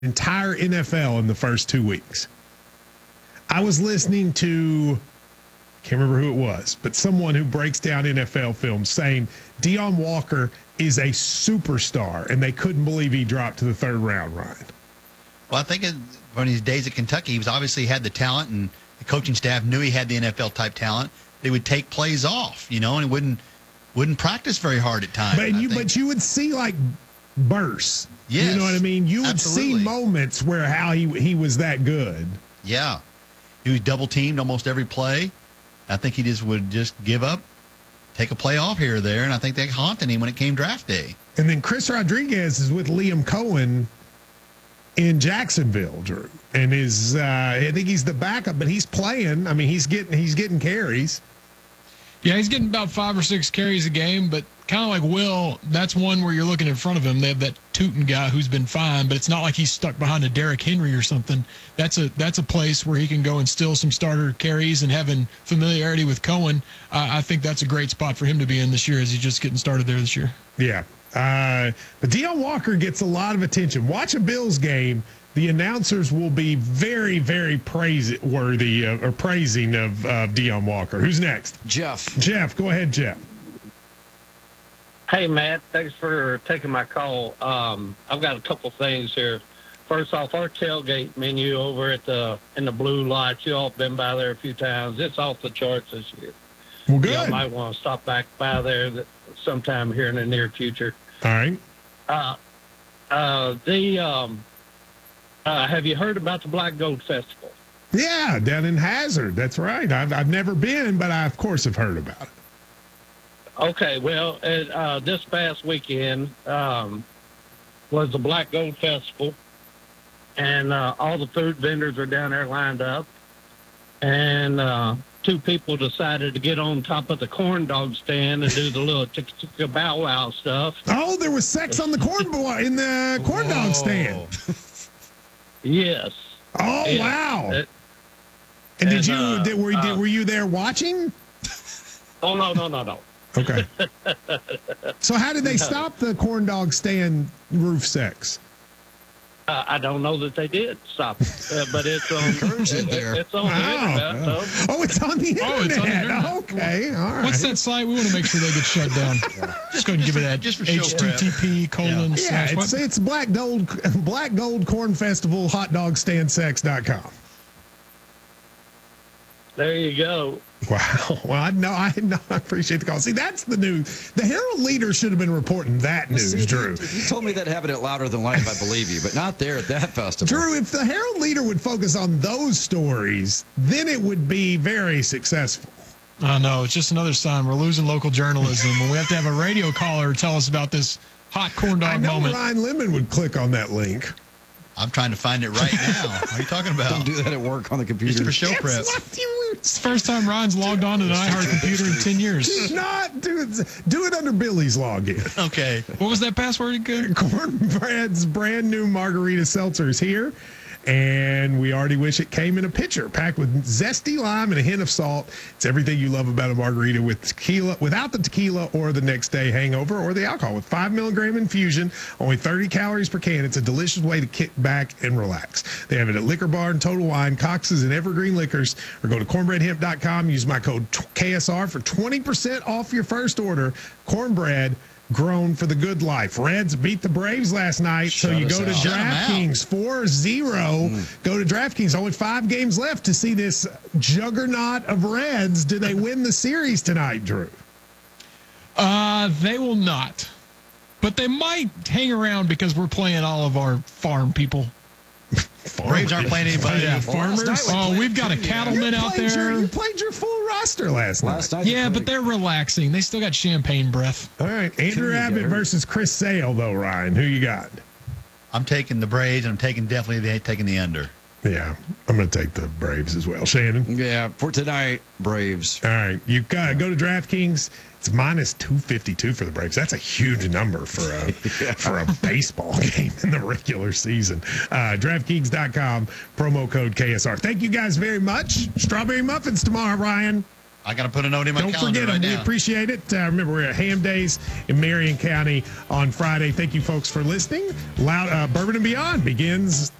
entire NFL in the first 2 weeks. I was listening to, can't remember who it was, but someone who breaks down NFL films saying Deion Walker is a superstar, and they couldn't believe he dropped to the third round, Ryan. Well, I think from his days at Kentucky, he was obviously had the talent, and the coaching staff knew he had the NFL-type talent. They would take plays off, and wouldn't practice very hard at times. But you would see, like, bursts. Yes, you know what I mean? You would absolutely. see moments where how he was that good. Yeah. He was double-teamed almost every play. I think he would just give up, take a play off here or there, and I think that haunted him when it came draft day. And then Chris Rodriguez is with Liam Cohen in Jacksonville, Drew. And I think he's the backup, but he's playing. I mean, he's getting carries. Yeah, he's getting about 5 or 6 carries a game, but kind of like Will, that's one where you're looking in front of him. They have that Tootin guy who's been fine, but it's not like he's stuck behind a Derrick Henry or something. That's a place where he can go and steal some starter carries, and having familiarity with Cohen, I think that's a great spot for him to be in this year as he's just getting started there this year. Yeah. But Deion Walker gets a lot of attention. Watch a Bills game. The announcers will be very, very praiseworthy or praising of Deion Walker. Who's next? Jeff, go ahead, Jeff. Hey, Matt, thanks for taking my call. I've got a couple things here. First off, our tailgate menu over in the blue lights, you all been by there a few times. It's off the charts this year. Well, good. You might want to stop back by there sometime here in the near future. All right. Have you heard about the Black Gold Festival? Yeah, down in Hazard. That's right. I've never been, but I, of course, have heard about it. Okay, well, this past weekend was the Black Gold Festival, and all the food vendors are down there lined up, and 2 people decided to get on top of the corn dog stand and do the little chicka bow wow stuff. Oh, there was sex on the corn dog stand. Yes. Oh, yeah. Wow. And were you there watching? Oh, no. Okay. So how did they stop the corn dog stand roof sex? I don't know that they did stop it, but it's on the internet. Oh, it's on the internet. Okay, all right. What's that site? We want to make sure they get shut down. Just go ahead and give it that. Just http:// Yeah, it's Black Gold Corn Festival HotDogStandSex.com. There you go. Wow. Well, I appreciate the call. See, that's the news. The Herald Leader should have been reporting that news, Drew. If you told me that happened at Louder Than Life, I believe you, but not there at that festival. Drew, if the Herald Leader would focus on those stories, then it would be very successful. I know. It's just another sign we're losing local journalism when we have to have a radio caller tell us about this hot corn dog moment. Ryan Lemon would click on that link. I'm trying to find it right now. What are you talking about? Don't do that at work on the computer. Just for show prep. It's the first time Ryan's logged on to an iHeart computer in 10 years. Do not do it under Billy's login. Okay. What was that password again? Cornbread's brand new margarita seltzer is here. And we already wish it came in a pitcher packed with zesty lime and a hint of salt. It's everything you love about a margarita with tequila, without the tequila or the next day hangover or the alcohol. With 5 milligram infusion, only 30 calories per can. It's a delicious way to kick back and relax. They have it at Liquor Barn, Total Wine, Cox's, and Evergreen Liquors. Or go to cornbreadhemp.com. Use my code KSR for 20% off your first order. Cornbread, grown for the good life. Reds beat the Braves last night, so you go to DraftKings 4-0. Go to DraftKings. Only 5 games left to see this juggernaut of Reds. Do they win the series tonight, Drew? They will not. But they might hang around because we're playing all of our farm people. Braves aren't playing anybody. Yeah, farmers. We've got a cattleman out there. You played your full roster last night. Yeah, but they're relaxing. They still got champagne breath. All right. Andrew Abbott versus Chris Sale, though, Ryan. Who you got? I'm taking the Braves, and I'm definitely taking the under. Yeah, I'm going to take the Braves as well. Shannon? Yeah, for tonight, Braves. All right. You got to go to DraftKings. It's minus 252 for the Braves. That's a huge number for a baseball game in the regular season. DraftKings.com, promo code KSR. Thank you guys very much. Strawberry muffins tomorrow, Ryan. I got to put a note in my Don't calendar forget right them. We now. appreciate it. Remember, we're at Ham Days in Marion County on Friday. Thank you, folks, for listening. Bourbon and Beyond begins